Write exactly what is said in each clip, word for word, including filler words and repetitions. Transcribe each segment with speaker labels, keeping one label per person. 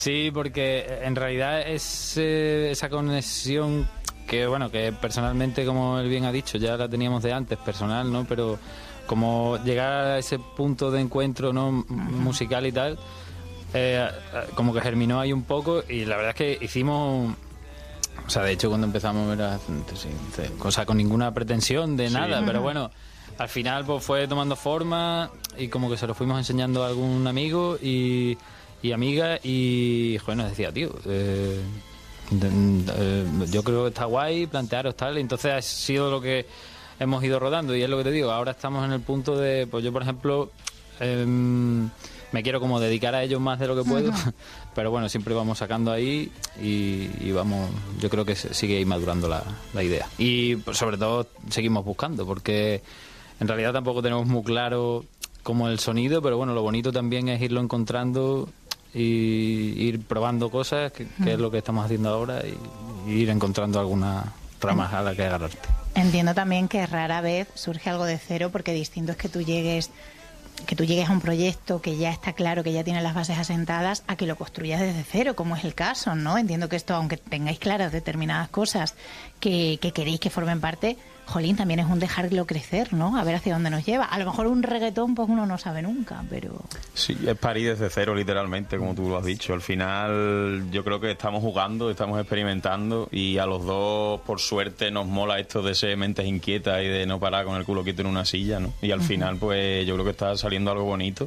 Speaker 1: Sí, porque en realidad es eh, esa conexión que, bueno, que personalmente, como él bien ha dicho, ya la teníamos de antes, personal, ¿no? Pero como llegar a ese punto de encuentro, ¿no? Uh-huh. Musical y tal, eh, como que germinó ahí un poco y la verdad es que hicimos... O sea, de hecho, cuando empezamos era sí, cosa con ninguna pretensión de nada, sí. Pero bueno, al final pues fue tomando forma y como que se lo fuimos enseñando a algún amigo y... y amiga, y joder, nos decía, tío, eh, de, de, yo creo que está guay plantearos tal, entonces ha sido lo que hemos ido rodando y es lo que te digo, ahora estamos en el punto de, pues yo por ejemplo eh, me quiero como dedicar a ellos más de lo que puedo, uh-huh. Pero bueno, siempre vamos sacando ahí y, y vamos, yo creo que sigue ahí madurando la, la idea y pues, sobre todo seguimos buscando porque en realidad tampoco tenemos muy claro como el sonido, pero bueno, lo bonito también es irlo encontrando y ir probando cosas, que, que es lo que estamos haciendo ahora, y, y ir encontrando alguna rama a la que agarrarte.
Speaker 2: Entiendo también que rara vez surge algo de cero, porque distinto es que tú llegues que tú llegues a un proyecto que ya está claro, que ya tiene las bases asentadas, a que lo construyas desde cero, como es el caso, ¿no? Entiendo que esto, aunque tengáis claras determinadas cosas que, que queréis que formen parte, jolín, también es un dejarlo crecer, ¿no? A ver hacia dónde nos lleva. A lo mejor un reggaetón, pues uno no sabe nunca, pero...
Speaker 3: Sí, es parir desde cero, literalmente, como tú lo has dicho. Al final, yo creo que estamos jugando, estamos experimentando, y a los dos, por suerte, nos mola esto de ser mentes inquietas y de no parar con el culo quieto en una silla, ¿no? Y al uh-huh. final, pues, yo creo que está saliendo algo bonito.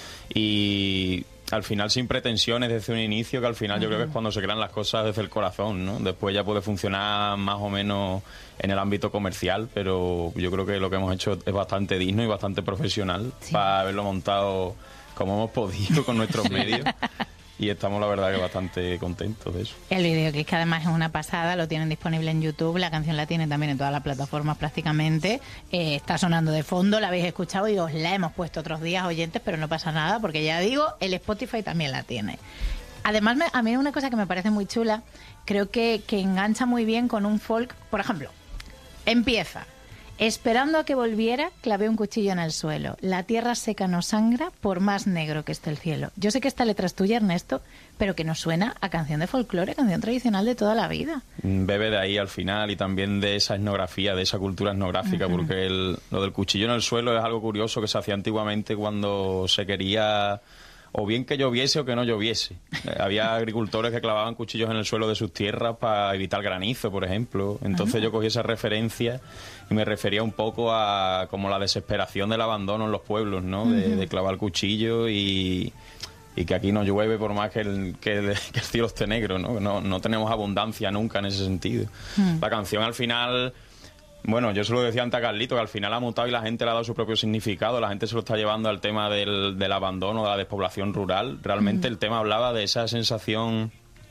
Speaker 3: Y... al final sin pretensiones desde un inicio, que al final uh-huh. yo creo que es cuando se crean las cosas desde el corazón, ¿no? Después ya puede funcionar más o menos en el ámbito comercial, pero yo creo que lo que hemos hecho es bastante digno y bastante profesional, sí. Para haberlo montado como hemos podido con nuestros medios. Y estamos, la verdad, que bastante contentos de eso.
Speaker 2: El videoclip, que además es una pasada, lo tienen disponible en YouTube, la canción la tienen también en todas las plataformas prácticamente, eh, está sonando de fondo, la habéis escuchado y os la hemos puesto otros días, oyentes, pero no pasa nada, porque ya digo, el Spotify también la tiene. Además, me, a mí una cosa que me parece muy chula, creo que, que engancha muy bien con un folk, por ejemplo, empieza... Esperando a que volviera, clavé un cuchillo en el suelo. La tierra seca no sangra, por más negro que esté el cielo. Yo sé que esta letra es tuya, Ernesto, pero que nos suena a canción de folclore, canción tradicional de toda la vida.
Speaker 3: Bebe de ahí al final, y también de esa etnografía, de esa cultura etnográfica, uh-huh. porque el, lo del cuchillo en el suelo es algo curioso que se hacía antiguamente cuando se quería... o bien que lloviese o que no lloviese. Eh, había agricultores que clavaban cuchillos en el suelo de sus tierras para evitar granizo, por ejemplo. Entonces yo cogí esa referencia y me refería un poco a como la desesperación del abandono en los pueblos, ¿no? De, uh-huh. de clavar el cuchillo y, y que aquí no llueve por más que el, que el, que el cielo esté negro, ¿no? No, no tenemos abundancia nunca en ese sentido. Uh-huh. La canción al final... Bueno, yo se lo decía antes a Carlito, que al final ha mutado y la gente le ha dado su propio significado, la gente se lo está llevando al tema del, del abandono, de la despoblación rural. Realmente uh-huh. el tema hablaba de esa sensación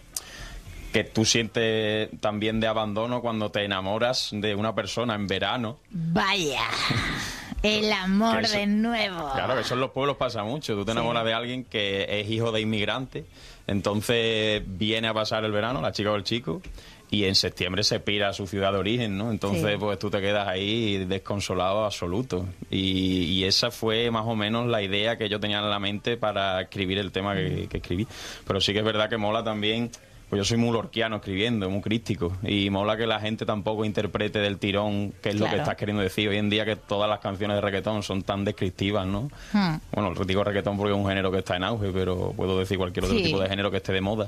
Speaker 3: que tú sientes también de abandono cuando te enamoras de una persona en verano.
Speaker 2: ¡Vaya! El amor eso, de nuevo.
Speaker 3: Claro, que eso en los pueblos pasa mucho. Tú te enamoras sí. de alguien que es hijo de inmigrante, entonces viene a pasar el verano, la chica o el chico, y en septiembre se pira a su ciudad de origen, ¿no? Entonces, sí. pues tú te quedas ahí desconsolado absoluto. Y, y esa fue más o menos la idea que yo tenía en la mente para escribir el tema que, que escribí. Pero sí que es verdad que mola también, pues yo soy muy lorquiano escribiendo, muy crítico, y mola que la gente tampoco interprete del tirón qué es claro. lo que estás queriendo decir. Hoy en día que todas las canciones de reggaetón son tan descriptivas, ¿no? Hmm. Bueno, digo reggaetón porque es un género que está en auge, pero puedo decir cualquier otro sí. tipo de género que esté de moda.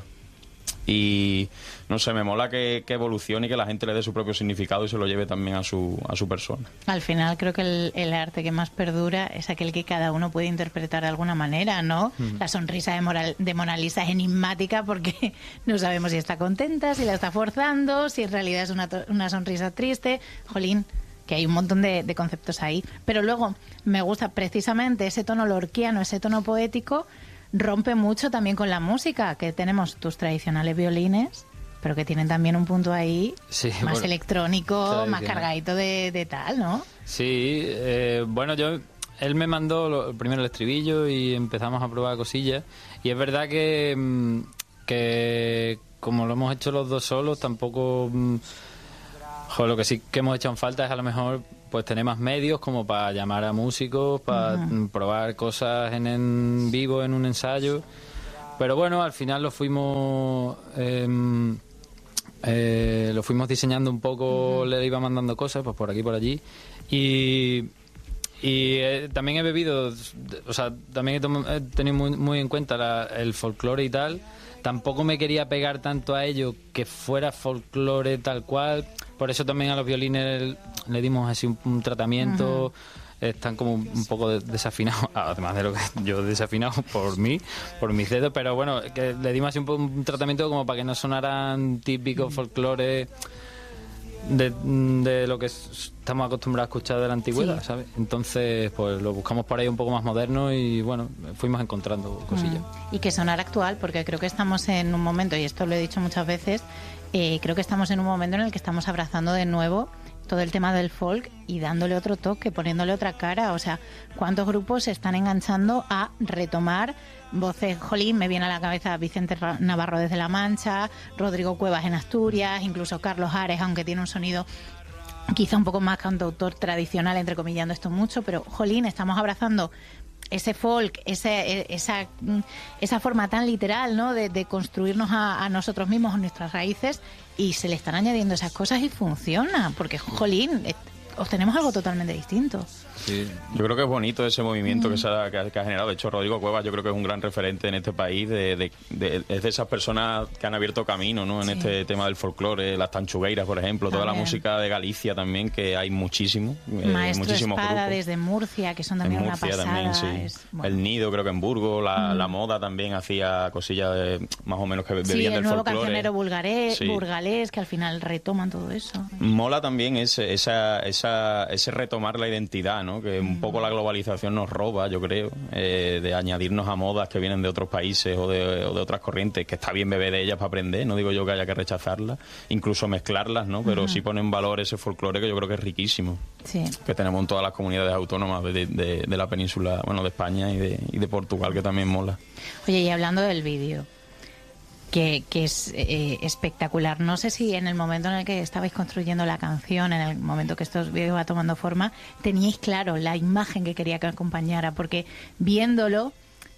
Speaker 3: Y no sé, me mola que, que evolucione y que la gente le dé su propio significado y se lo lleve también a su a su persona.
Speaker 2: Al final creo que el, el arte que más perdura es aquel que cada uno puede interpretar de alguna manera, ¿no? Uh-huh. La sonrisa de, Moral, de Mona Lisa es enigmática porque no sabemos si está contenta, si la está forzando, si en realidad es una, una sonrisa triste. Jolín, que hay un montón de, de conceptos ahí. Pero luego me gusta precisamente ese tono lorquiano, ese tono poético. Rompe mucho también con la música, que tenemos tus tradicionales violines, pero que tienen también un punto ahí sí, más bueno, electrónico, más cargadito de, de tal, ¿no?
Speaker 1: Sí, eh, bueno, yo él me mandó lo, primero el estribillo y empezamos a probar cosillas, y es verdad que, que como lo hemos hecho los dos solos, tampoco... Joder, lo que sí que hemos hecho en falta es a lo mejor pues tener más medios como para llamar a músicos, para uh-huh. probar cosas en, en vivo, en un ensayo, pero bueno, al final lo fuimos... Eh, eh, lo fuimos diseñando un poco, uh-huh. le iba mandando cosas, pues por aquí, por allí. Y... Y eh, también he bebido, o sea, también he, tom- he tenido muy, muy en cuenta la, el folclore y tal. Tampoco me quería pegar tanto a ello que fuera folclore tal cual. Por eso también a los violines le dimos así un, un tratamiento. Uh-huh. Están como un poco desafinados, además de lo que yo desafinado por mí, por mis dedos. Pero bueno, que le dimos así un, un tratamiento como para que no sonaran típicos folclore de, de lo que estamos acostumbrados a escuchar de la antigüedad, sí. ¿sabes? Entonces, pues lo buscamos por ahí un poco más moderno y bueno, fuimos encontrando cosillas.
Speaker 2: Mm. Y que sonar actual, porque creo que estamos en un momento, y esto lo he dicho muchas veces, eh, creo que estamos en un momento en el que estamos abrazando de nuevo todo el tema del folk y dándole otro toque, poniéndole otra cara. O sea, ¿cuántos grupos se están enganchando a retomar voces? Jolín, me viene a la cabeza Vicente Navarro desde La Mancha, Rodrigo Cuevas en Asturias, incluso Carlos Ares, aunque tiene un sonido quizá un poco más cantautor tradicional, entrecomillando esto mucho, pero jolín, estamos abrazando ese folk, ese, esa, esa forma tan literal, ¿no?, de, de construirnos a, a nosotros mismos, a nuestras raíces, y se le están añadiendo esas cosas y funciona, porque jolín, obtenemos algo totalmente distinto.
Speaker 3: Sí, yo creo que es bonito ese movimiento mm. que, se ha, que, ha, que ha generado. De hecho, Rodrigo Cuevas yo creo que es un gran referente en este país, de, de, de, es de esas personas que han abierto camino, ¿no?, en sí. este tema del folclore, las tanchugueiras, por ejemplo, también. Toda la música de Galicia también, que hay muchísimo.
Speaker 2: Maestro
Speaker 3: eh,
Speaker 2: Espada
Speaker 3: grupos.
Speaker 2: Desde Murcia, que son también
Speaker 3: en Murcia
Speaker 2: una pasada.
Speaker 3: También, sí.
Speaker 2: es, bueno.
Speaker 3: El Nido creo que en Burgos, la, mm. la Moda también hacía cosillas de, más o menos que bebían
Speaker 2: sí,
Speaker 3: del
Speaker 2: el nuevo
Speaker 3: folclore.
Speaker 2: Cancionero bulgarés,
Speaker 3: sí.
Speaker 2: burgalés, que al final retoman todo eso.
Speaker 3: Mola también ese, esa, esa, ese retomar la identidad, ¿no?, que mm. un poco la globalización nos roba, yo creo, eh, de añadirnos a modas que vienen de otros países o de, o de otras corrientes, que está bien beber de ellas para aprender, no digo yo que haya que rechazarlas, incluso mezclarlas, ¿no?, pero uh-huh. sí ponen en valor ese folclore que yo creo que es riquísimo,
Speaker 2: sí.
Speaker 3: que tenemos en todas las comunidades autónomas de, de, de la península, bueno, de España y de, y de Portugal, que también mola.
Speaker 2: Oye, y hablando del vídeo, que, que es eh, espectacular. No sé si en el momento en el que estabais construyendo la canción, en el momento que estos vídeos iba tomando forma, teníais claro la imagen que quería que acompañara, porque viéndolo,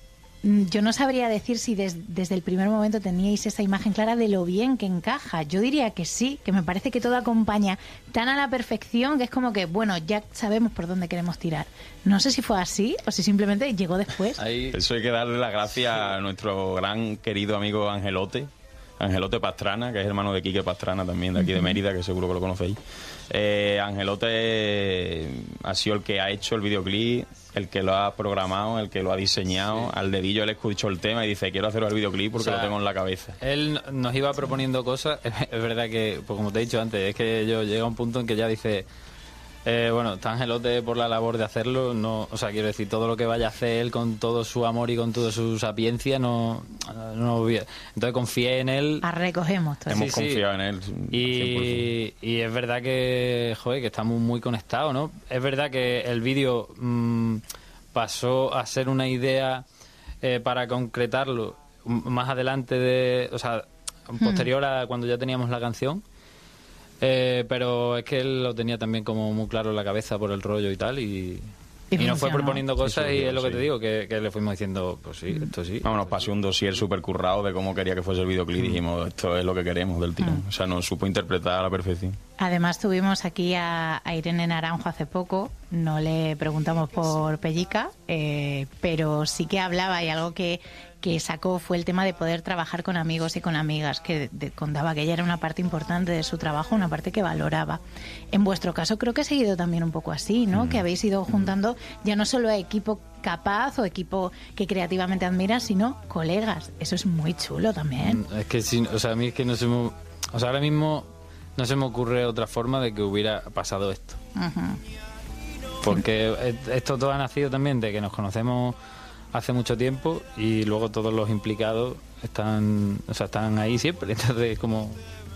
Speaker 2: yo no sabría decir si des, desde el primer momento teníais esa imagen clara de lo bien que encaja. Yo diría que sí, que me parece que todo acompaña tan a la perfección que es como que, bueno, ya sabemos por dónde queremos tirar. No sé si fue así o si simplemente llegó después.
Speaker 3: Ahí, eso hay que darle las gracias a nuestro gran querido amigo Angelote, Angelote Pastrana, que es hermano de Quique Pastrana también, de aquí de Mérida, que seguro que lo conocéis. Eh, Angelote ha sido el que ha hecho el videoclip, el que lo ha programado, el que lo ha diseñado. Sí. Al dedillo él escuchó el tema y dice, quiero hacer el videoclip porque, o sea, lo tengo en la cabeza.
Speaker 1: Él nos iba proponiendo cosas. Es verdad que, pues como te he dicho antes, es que yo llega a un punto en que ya dice, eh, bueno, está Angelote por la labor de hacerlo, no, o sea, quiero decir, todo lo que vaya a hacer él con todo su amor y con toda su sapiencia, no, no entonces confié en él.
Speaker 2: A recogemos todo.
Speaker 3: Hemos
Speaker 2: sí,
Speaker 3: confiado
Speaker 2: sí.
Speaker 3: en él.
Speaker 1: Y, y es verdad que, joder, que estamos muy conectados, ¿no? Es verdad que el vídeo mmm, pasó a ser una idea eh, para concretarlo más adelante, de, o sea, posterior a cuando ya teníamos la canción. Eh, pero es que él lo tenía también como muy claro en la cabeza por el rollo y tal, y, y, y nos fue proponiendo cosas, sí, sí, y es lo que sí. te digo, que, que le fuimos diciendo, pues sí, esto sí.
Speaker 3: Vamos, nos pasó un dossier súper currado de cómo quería que fuese el videoclip, mm. y dijimos, esto es lo que queremos del tirón. Mm. O sea, nos supo interpretar a la perfección.
Speaker 2: Además tuvimos aquí a, a Irene Naranjo hace poco, no le preguntamos por Pellica, eh, pero sí que hablaba, y algo que, que sacó fue el tema de poder trabajar con amigos y con amigas, que de, contaba que ella era una parte importante de su trabajo, una parte que valoraba. En vuestro caso creo que ha seguido también un poco así, ¿no? Mm. Que habéis ido juntando ya no solo a equipo capaz o equipo que creativamente admiras, sino colegas. Eso es muy chulo también.
Speaker 1: Es que sí, o sea, a mí es que no se me, o sea, ahora mismo no se me ocurre otra forma de que hubiera pasado esto. Uh-huh. Porque esto todo ha nacido también de que nos conocemos hace mucho tiempo y luego todos los implicados están, o sea, están ahí siempre. Entonces, como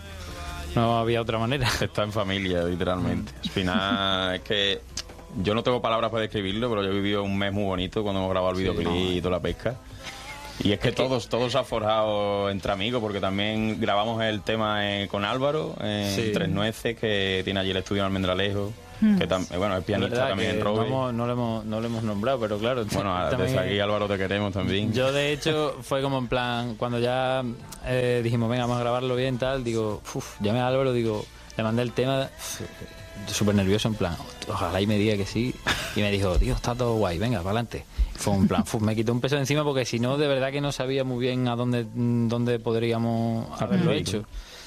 Speaker 1: no había otra manera.
Speaker 3: Está en familia, literalmente. Al final, es que yo no tengo palabras para describirlo, pero yo he vivido un mes muy bonito cuando hemos grabado el videoclip, sí, no. y toda la pesca. Y es que es todos, que... todos se ha forjado entre amigos, porque también grabamos el tema eh, con Álvaro, en sí. Tres Nueces, que tiene allí el estudio en Almendralejo.
Speaker 2: Mm.
Speaker 3: que tam- bueno, es pianista
Speaker 1: verdad
Speaker 3: también,
Speaker 1: que
Speaker 3: Robbie.
Speaker 1: No, hemos- no, lo hemos, no lo hemos nombrado, pero claro.
Speaker 3: Bueno,
Speaker 1: también-
Speaker 3: desde aquí, Álvaro, te queremos también.
Speaker 1: Yo, de hecho, fue como en plan, cuando ya eh, dijimos, venga, vamos a grabarlo bien, tal, digo, uff, llamé a Álvaro, digo, le mandé el tema, súper nervioso, en plan, ojalá y me diga que sí. Y me dijo, tío, está todo guay, venga, para adelante. Fue un plan, uf, me quitó un peso de encima porque si no, de verdad que no sabía muy bien a dónde, dónde podríamos haberlo
Speaker 3: Mm.
Speaker 1: hecho.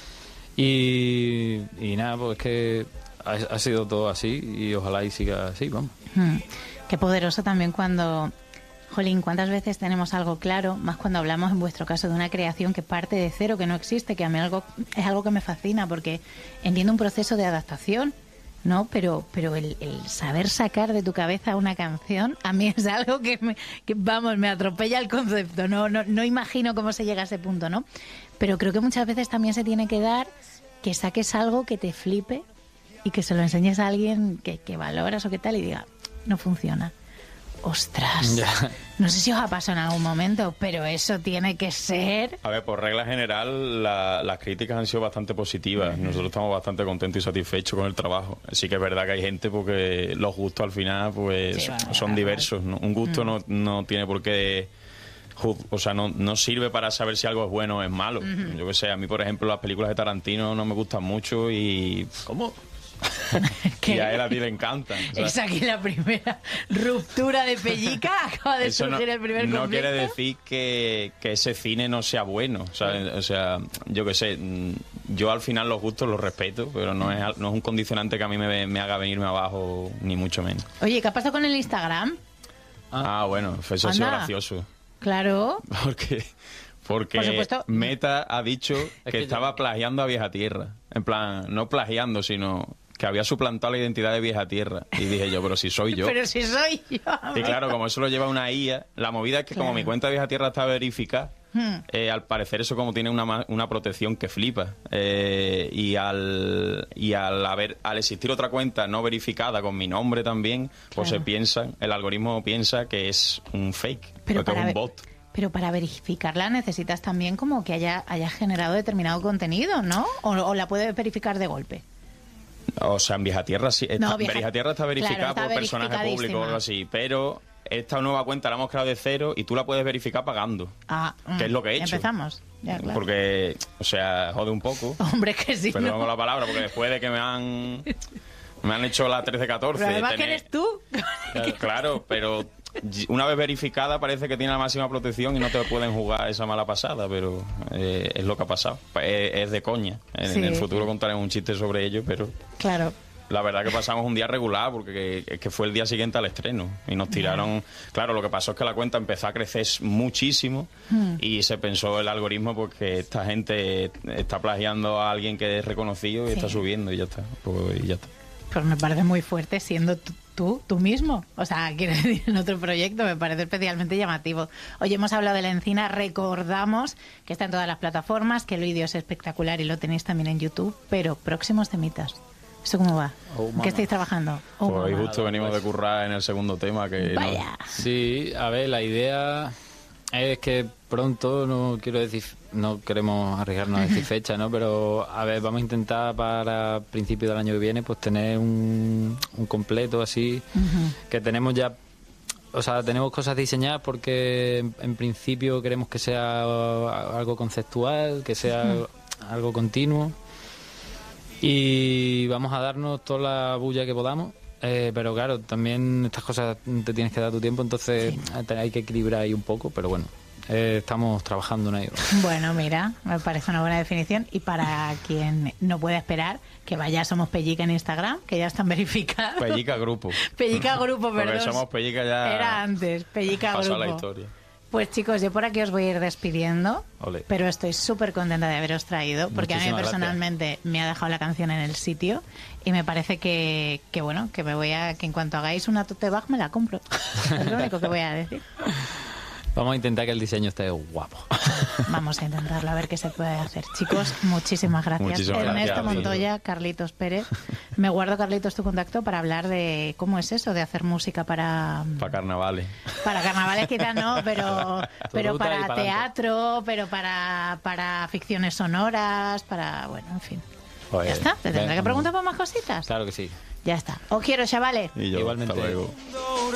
Speaker 1: Y, y nada, pues es que ha, ha sido todo así y ojalá y siga así, vamos.
Speaker 2: Mm. Qué poderoso también cuando... Jolín, ¿cuántas veces tenemos algo claro? Más cuando hablamos, en vuestro caso, de una creación que parte de cero, que no existe, que a mí algo, es algo que me fascina, porque entiendo un proceso de adaptación, ¿no? Pero, pero el, el saber sacar de tu cabeza una canción, a mí es algo que, me, que vamos, me atropella el concepto. No, no, no imagino cómo se llega a ese punto, ¿no? Pero creo que muchas veces también se tiene que dar que saques algo que te flipe y que se lo enseñes a alguien que, que valoras o qué tal y diga, no funciona. Ostras,
Speaker 1: Ya.
Speaker 2: no sé si os ha pasado en algún momento, pero eso tiene que ser...
Speaker 3: A ver, por regla general, la- las críticas han sido bastante positivas. Nosotros estamos bastante contentos y satisfechos con el trabajo. Sí que es verdad que hay gente porque los gustos al final pues
Speaker 2: Sí, bueno,
Speaker 3: son
Speaker 2: claro.
Speaker 3: diversos, ¿no? Un gusto no, no tiene por qué... ju- O sea, no, no sirve para saber si algo es bueno o es malo. Yo que sé, a mí, por ejemplo, las películas de Tarantino no me gustan mucho y...
Speaker 1: ¿Cómo?
Speaker 3: Y a él a ti le encantan. o sea,
Speaker 2: Es aquí la primera ruptura de Pellica, acaba de
Speaker 3: Eso no,
Speaker 2: surgir el primer
Speaker 3: no
Speaker 2: conflicto.
Speaker 3: quiere decir que, que ese cine no sea bueno. O sea, o sea, yo qué sé, mm, yo al final los gustos los respeto, pero no es, al- no es un condicionante que a mí me, me haga venirme abajo, ni mucho menos.
Speaker 2: Oye, ¿qué ha pasado con el Instagram?
Speaker 3: Ah, bueno, eso ha sido
Speaker 2: Anda.
Speaker 3: gracioso.
Speaker 2: Claro.
Speaker 3: Porque, porque
Speaker 2: Por supuesto.
Speaker 3: Meta ha dicho que,
Speaker 1: que yo-
Speaker 3: estaba plagiando a Vieja Tierra. En plan, no plagiando, sino que había suplantado la identidad de Vieja Tierra. Y dije yo, pero si soy yo.
Speaker 2: Pero si soy yo.
Speaker 3: Y claro, como eso lo lleva una I A, la movida es que como
Speaker 2: Claro.
Speaker 3: mi cuenta de Vieja Tierra está verificada,
Speaker 2: Hmm.
Speaker 3: eh, al parecer eso como tiene una, ma- una protección que flipa. Eh, y al y al haber al existir otra cuenta no verificada con mi nombre también, pues
Speaker 2: Claro.
Speaker 3: se piensa, el algoritmo piensa que es un fake,
Speaker 2: Pero
Speaker 3: que es
Speaker 2: para,
Speaker 3: un
Speaker 2: ver-
Speaker 3: bot.
Speaker 2: pero para verificarla necesitas también como que haya, haya generado determinado contenido, ¿no? O, o la puedes verificar de golpe.
Speaker 3: O sea, en Vieja Tierra sí. Está,
Speaker 2: No, Vieja-
Speaker 3: Vieja Tierra está verificada
Speaker 2: claro, está
Speaker 3: por personaje público o
Speaker 2: verificadísima.
Speaker 3: algo así, pero esta nueva cuenta la hemos creado de cero y tú la puedes verificar pagando.
Speaker 2: Ah, mm,
Speaker 3: ¿Qué es lo que he hecho?
Speaker 2: Empezamos. Ya, claro.
Speaker 3: Porque, o sea, jode un poco.
Speaker 2: Hombre, que sí.
Speaker 3: Perdón
Speaker 2: ¿no?
Speaker 3: con la palabra, porque después de que me han me han hecho la trece catorce.
Speaker 2: Pero además que
Speaker 3: tener-
Speaker 2: eres tú.
Speaker 3: Claro, claro, pero una vez verificada parece que tiene la máxima protección y no te pueden jugar esa mala pasada, pero eh, es lo que ha pasado. Es, es de coña. En,
Speaker 2: Sí.
Speaker 3: en el futuro contaremos un chiste sobre ello, pero
Speaker 2: Claro.
Speaker 3: la verdad que pasamos un día regular porque es que fue el día siguiente al estreno y nos tiraron. Claro, lo que pasó es que la cuenta empezó a crecer muchísimo y se pensó el algoritmo porque esta gente está plagiando a alguien que es reconocido y
Speaker 2: Sí.
Speaker 3: está subiendo y ya está. Pues, y ya está.
Speaker 2: Pues me parece muy fuerte siendo tú, tú, tú mismo. O sea, quiero decir, en otro proyecto me parece especialmente llamativo. Hoy hemos hablado de La Encina, recordamos que está en todas las plataformas, que el vídeo es espectacular y lo tenéis también en YouTube, pero próximos temitas. ¿Eso cómo va?
Speaker 1: Oh,
Speaker 2: ¿En
Speaker 1: mama.
Speaker 2: ¿Qué estáis trabajando? Oh,
Speaker 3: Pues hoy
Speaker 2: mamá.
Speaker 3: justo venimos de currar en el segundo tema que no-
Speaker 2: Vaya.
Speaker 1: Sí, a ver, la idea es que pronto, no quiero decir, no queremos arriesgarnos a decir fecha, ¿no? Pero, a ver, vamos a intentar para principios del año que viene, pues tener un, un completo así, que tenemos ya, o sea, tenemos cosas diseñadas porque en, en principio queremos que sea algo conceptual, que sea algo continuo. Y vamos a darnos toda la bulla que podamos, eh, pero claro, también estas cosas te tienes que dar tu tiempo, entonces te- hay que equilibrar ahí un poco, pero bueno, eh, estamos trabajando en ello.
Speaker 2: Bueno, mira, me parece una buena definición. Y para quien no puede esperar, que vaya a Somos Pellica en Instagram, que ya están verificados.
Speaker 3: Pellica Grupo.
Speaker 2: Pellica Grupo,
Speaker 3: Porque
Speaker 2: perdón.
Speaker 3: Somos Pellica ya
Speaker 2: Era antes, Pellica
Speaker 3: pasó
Speaker 2: Grupo.
Speaker 3: la historia.
Speaker 2: Pues chicos, yo por aquí os voy a ir despidiendo,
Speaker 1: Ole.
Speaker 2: pero estoy súper contenta de haberos traído, porque a mí
Speaker 1: Muchísimas
Speaker 2: personalmente me ha dejado la canción en el sitio y me parece que, que bueno, que me voy a, que en cuanto hagáis una tote bag me la compro. Es lo único que voy a decir.
Speaker 1: Vamos a intentar que el diseño esté guapo.
Speaker 2: Vamos a intentarlo, a ver qué se puede hacer. Chicos, muchísimas gracias.
Speaker 3: Muchísimas
Speaker 2: Ernesto
Speaker 3: gracias.
Speaker 2: Montoya, Carlitos Pérez. Me guardo, Carlitos, tu contacto para hablar de cómo es eso, de hacer música para...
Speaker 3: Para carnavales.
Speaker 2: Para carnavales quizás no, pero, pero
Speaker 1: ruta y
Speaker 2: para
Speaker 1: pa'lante.
Speaker 2: teatro, pero para, para ficciones sonoras, para... Bueno, en fin.
Speaker 1: Pues,
Speaker 2: Ya está, te tendré
Speaker 1: venga,
Speaker 2: que preguntar por más cositas.
Speaker 1: Claro que sí.
Speaker 2: Ya está. Os quiero, chavales.
Speaker 3: Y yo,
Speaker 1: Igualmente.
Speaker 3: hasta luego.